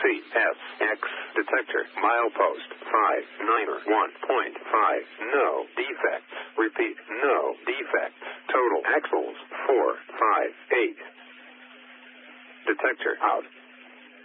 CSX detector. Milepost 591.5. No defects. Repeat, no defects. Total axles 458. Detector out.